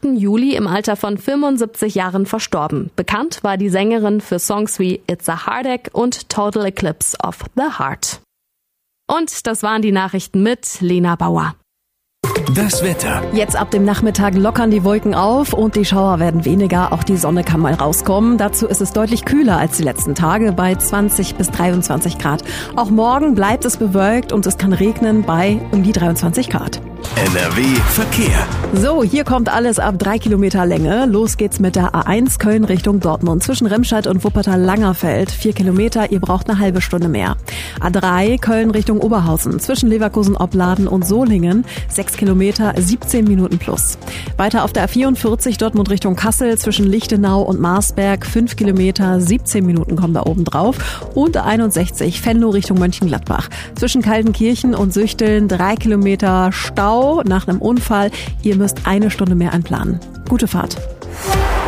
Juli im Alter von 75 Jahren verstorben. Bekannt war die Sängerin für Songs wie It's a Heartache und Total Eclipse of the Heart. Und das waren die Nachrichten mit Lena Bauer. Das Wetter. Jetzt ab dem Nachmittag lockern die Wolken auf und die Schauer werden weniger. Auch die Sonne kann mal rauskommen. Dazu ist es deutlich kühler als die letzten Tage bei 20 bis 23 Grad. Auch morgen bleibt es bewölkt und es kann regnen bei um die 23 Grad. NRW Verkehr. So, hier kommt alles ab 3 Kilometer Länge. Los geht's mit der A1 Köln Richtung Dortmund. Zwischen Remscheid und Wuppertal-Langerfeld 4 Kilometer, ihr braucht eine halbe Stunde mehr. A3 Köln Richtung Oberhausen. Zwischen Leverkusen-Opladen und Solingen 6 Kilometer, 17 Minuten plus. Weiter auf der A44 Dortmund Richtung Kassel. Zwischen Lichtenau und Marsberg 5 Kilometer, 17 Minuten kommen da oben drauf. Und A61 Venlo Richtung Mönchengladbach. Zwischen Kaltenkirchen und Süchteln 3 Kilometer Stau nach einem Unfall. Ihr müsst eine Stunde mehr einplanen. Gute Fahrt.